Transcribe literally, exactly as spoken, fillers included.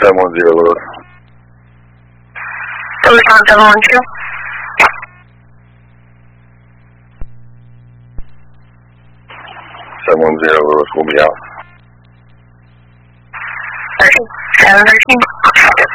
seven one zero, Lewis. Lewis on seven one two. seven one zero, Lewis, we'll be out. thirteen, seven thirteen.